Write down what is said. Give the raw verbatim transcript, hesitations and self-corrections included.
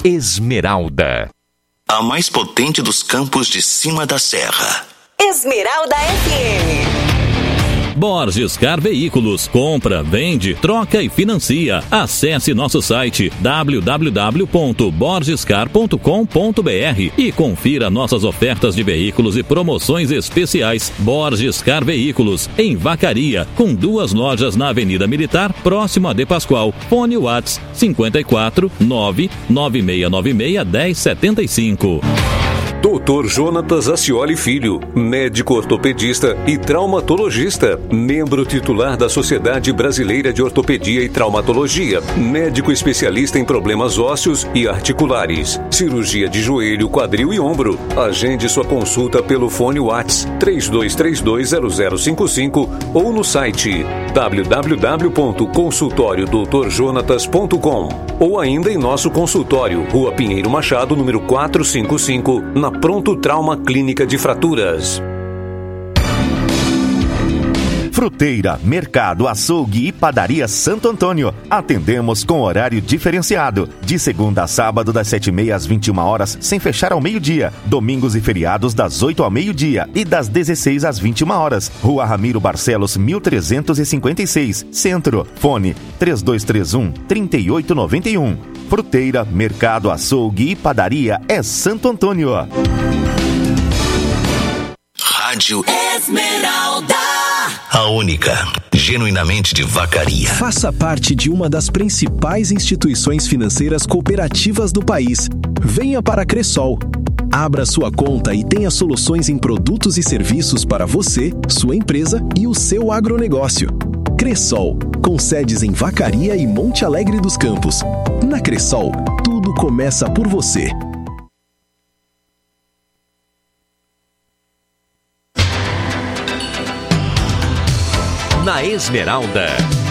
Esmeralda. A mais potente dos campos de cima da serra. Esmeralda F M. Borges Car Veículos. Compra, vende, troca e financia. Acesse nosso site w w w ponto borges car ponto com ponto b r e confira nossas ofertas de veículos e promoções especiais. Borges Car Veículos, em Vacaria, com duas lojas na Avenida Militar, próximo a De Pascoal. Fone Whats cinco quatro nove nove seis nove seis um zero sete cinco. doutor Jonatas Ascioli Filho, médico ortopedista e traumatologista, membro titular da Sociedade Brasileira de Ortopedia e Traumatologia, médico especialista em problemas ósseos e articulares, cirurgia de joelho, quadril e ombro. Agende sua consulta pelo fone Whats três dois três dois zero zero cinco cinco ou no site w w w ponto consultório doutor jonatas ponto com ou ainda em nosso consultório, Rua Pinheiro Machado, número quatrocentos e cinquenta e cinco, na Pronto Trauma Clínica de Fraturas. Fruteira, Mercado, Açougue e Padaria Santo Antônio. Atendemos com horário diferenciado. De segunda a sábado, das sete e meia às vinte e uma horas, sem fechar ao meio-dia. Domingos e feriados, das oito ao meio-dia e das dezesseis às vinte e uma horas. Rua Ramiro Barcelos, mil trezentos e cinquenta e seis, Centro. Fone três dois três um, três oito nove um. Fruteira, Mercado, Açougue e Padaria é Santo Antônio. Rádio Esmeralda. A única, genuinamente de Vacaria. Faça parte de uma das principais instituições financeiras cooperativas do país. Venha para a Cressol. Abra sua conta e tenha soluções em produtos e serviços para você, sua empresa e o seu agronegócio. Cressol, com sedes em Vacaria e Monte Alegre dos Campos. Na Cressol, tudo começa por você. Na Esmeralda.